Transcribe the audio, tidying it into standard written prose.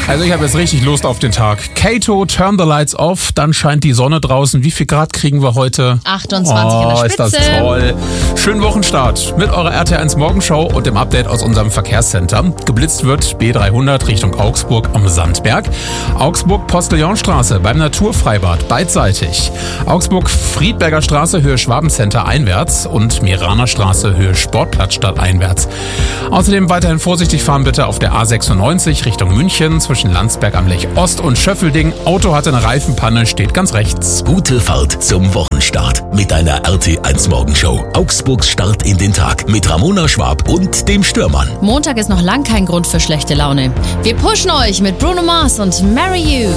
Also ich habe jetzt richtig Lust auf den Tag. Kato, turn the lights off, dann scheint die Sonne draußen. Wie viel Grad kriegen wir heute? 28 an der Spitze. Ist das toll. Schönen Wochenstart mit eurer RTL1 Morgenshow und dem Update aus unserem Verkehrscenter. Geblitzt wird B300 Richtung Augsburg am Sandberg. Augsburg-Postillonstraße beim Naturfreibad beidseitig. Augsburg-Friedberger Straße Höhe Schwabencenter einwärts und Miraner Straße Höhe Sportplatzstadt einwärts. Außerdem weiterhin vorsichtig fahren bitte auf der A96 Richtung München zwischen Landsberg am Lech Ost und Schöffelding. Auto hatte eine Reifenpanne, steht ganz rechts. Gute Fahrt zum Wochenstart mit einer RT1 Morgenshow. Augsburgs Start in den Tag mit Ramona Schwab und dem Stürmann. Montag ist noch lang kein Grund für schlechte Laune. Wir pushen euch mit Bruno Mars und Marry You.